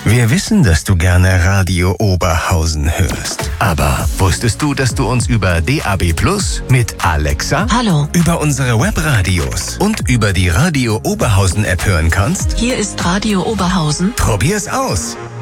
Wir wissen, dass du gerne Radio Oberhausen hörst. Aber wusstest du, dass du uns über DAB+ mit Alexa, Hallo, über unsere Webradios und über die Radio Oberhausen App hören kannst? hier ist Radio Oberhausen. Probier's aus!